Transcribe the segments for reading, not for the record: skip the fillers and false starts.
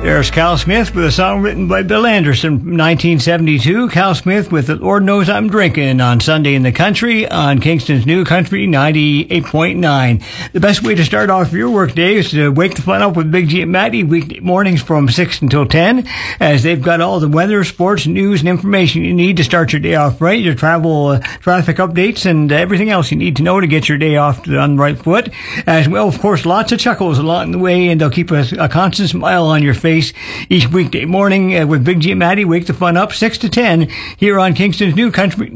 There's Cal Smith with a song written by Bill Anderson from 1972. Cal Smith with Lord Knows I'm Drinking on Sunday in the Country on Kingston's New Country 98.9. The best way to start off your work day is to wake the fun up with Big G and Maddie weekday mornings from 6 until 10, as they've got all the weather, sports, news, and information you need to start your day off right, your travel, traffic updates, and everything else you need to know to get your day off on the right foot. As well, of course, lots of chuckles along the way, and they'll keep a constant smile on your face each weekday morning with Big G and Maddie. Wake the fun up 6 to 10 here on Kingston's New Country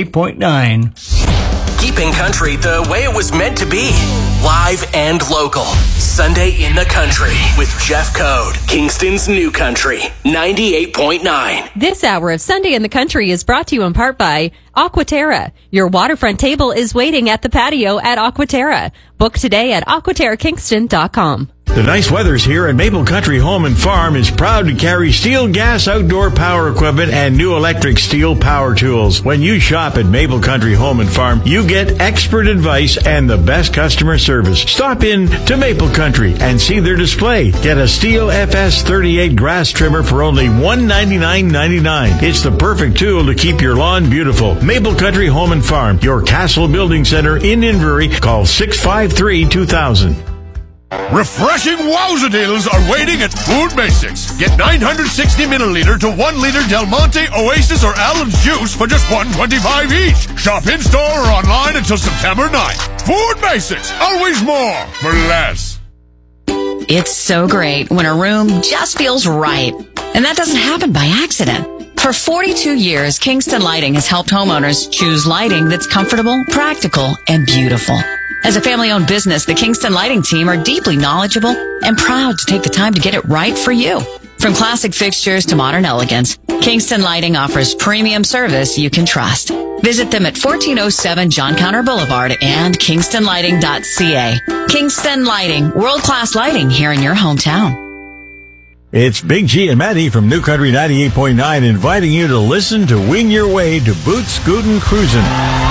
98.9. Keeping country the way it was meant to be. Live and local. Sunday in the Country with Jeff Code. Kingston's New Country 98.9. This hour of Sunday in the Country is brought to you in part by Aquaterra. Your waterfront table is waiting at the patio at Aquaterra. Book today at aquaterrakingston.com. The nice weather's here, and Maple Country Home and Farm is proud to carry steel gas outdoor power equipment and new electric steel power tools. When you shop at Maple Country Home and Farm, you get expert advice and the best customer service. Stop in to Maple Country and see their display. Get a Steel FS38 grass trimmer for only $199.99. It's the perfect tool to keep your lawn beautiful. Maple Country Home and Farm, your Castle Building Center in Inverie. Call 653-2000. Refreshing wowza deals are waiting at Food Basics. Get 960 milliliter to 1 liter Del Monte, Oasis, or Allen's juice for just $1.25 each. Shop in-store or online until September 9th. Food Basics, always more for less. It's so great when a room just feels right. And that doesn't happen by accident. For 42 years, Kingston Lighting has helped homeowners choose lighting that's comfortable, practical, and beautiful. As a family-owned business, the Kingston Lighting team are deeply knowledgeable and proud to take the time to get it right for you. From classic fixtures to modern elegance, Kingston Lighting offers premium service you can trust. Visit them at 1407 John Counter Boulevard and kingstonlighting.ca. Kingston Lighting, world-class lighting here in your hometown. It's Big G and Maddie from New Country 98.9 inviting you to listen to Wing Your Way to Boot Scootin' Cruisin'.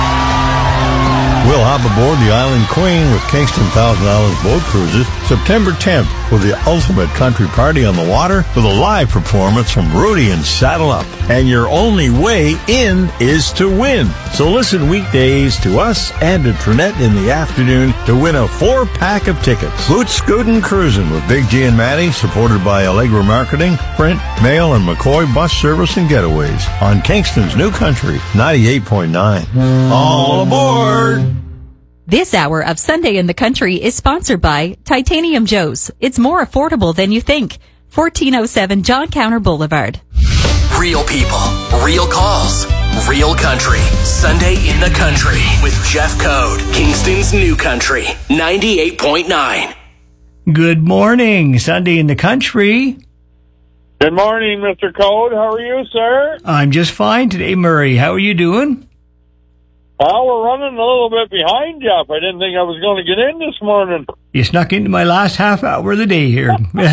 We'll hop aboard the Island Queen with Kingston Thousand Islands Boat Cruises September 10th for the ultimate country party on the water with a live performance from Rudy and Saddle Up. And your only way in is to win. So listen weekdays to us and to Trinette in the afternoon to win a 4-pack of tickets. Boot Scootin' Cruisin' with Big G and Maddie, supported by Allegra Marketing, Print, Mail, and McCoy Bus Service and Getaways on Kingston's New Country 98.9. All aboard! This hour of Sunday in the Country is sponsored by Titanium Joe's. It's more affordable than you think. 1407 John Counter Boulevard. Real people, real calls, real country. Sunday in the Country with Jeff Code. Kingston's New Country 98.9. Good morning, Sunday in the Country. Good morning, Mr. Code. How are you, sir? I'm just fine today, Murray. How are you doing? Well, we're running a little bit behind, Jeff. I didn't think I was going to get in this morning. You snuck into my last half hour of the day here.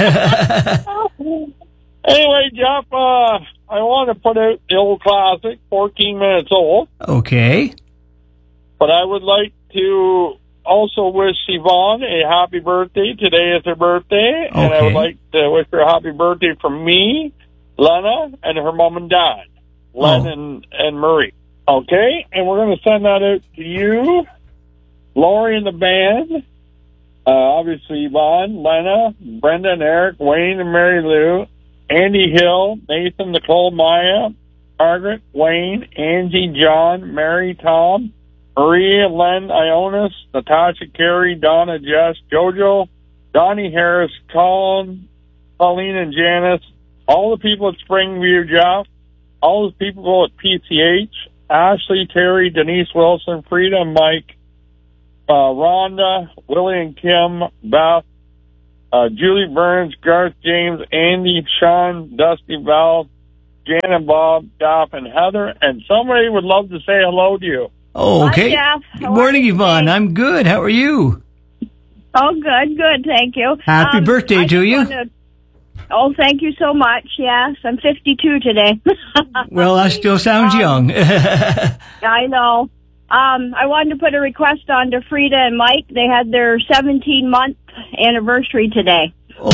Anyway, Jeff, I want to put out the old classic, 14 minutes old. Okay. But I would like to also wish Yvonne a happy birthday. Today is her birthday. Okay. And I would like to wish her a happy birthday from me, Lena, and her mom and dad, Len and Murray. Okay, and we're going to send that out to you, Lori and the band, obviously Yvonne, Lena, Brenda and Eric, Wayne and Mary Lou, Andy Hill, Nathan, Nicole, Maya, Margaret, Wayne, Angie, John, Mary, Tom, Maria, Len, Ionis, Natasha, Carrie, Donna, Jess, Jojo, Donnie Harris, Colin, Pauline and Janice, all the people at Springview, Jeff, all the people at PCH, Ashley, Terry, Denise Wilson, Frida, Mike, Rhonda, Willie and Kim, Beth, Julie Burns, Garth James, Andy, Sean, Dusty, Val, Jan and Bob, Doff, and Heather. And somebody would love to say hello to you. Oh, okay. Hi, Jeff. Good morning, Yvonne. I'm good. How are you? Oh, good. Thank you. Happy birthday to you. Oh, thank you so much. Yes, I'm 52 today. Well, that still sounds young. I know. I wanted to put a request on to Frida and Mike. They had their 17-month anniversary today.